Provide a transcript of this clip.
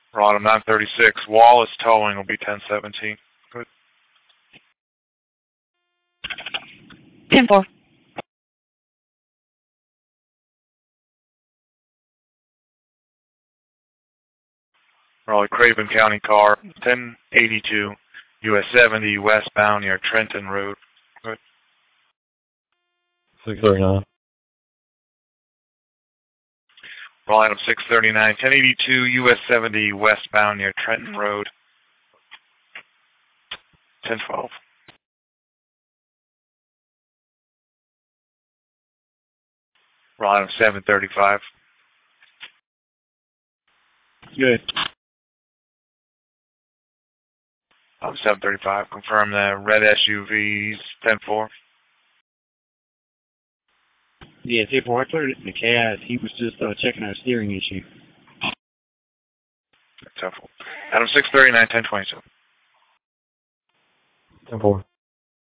Rod 936. Wallace towing will be 1017. Good. 10-4. Raleigh Craven County car 1082 US 70 westbound near Trenton Road. Good. 639. Raleigh 639 1082 US 70 westbound near Trenton Road. 1012. Raleigh 735. Good. 735. Confirm the red SUVs 10-4. Yeah, 10-4. I cleared it in the CAD. He was just checking our steering issue. 10-4. Adam 639 1022. 10-4.